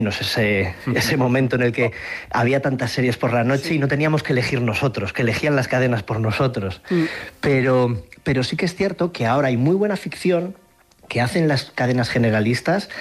ese momento en el que había tantas series por la noche y no teníamos que elegir nosotros, que elegían las cadenas por nosotros. Pero sí que es cierto que ahora hay muy buena ficción que hacen las cadenas generalistas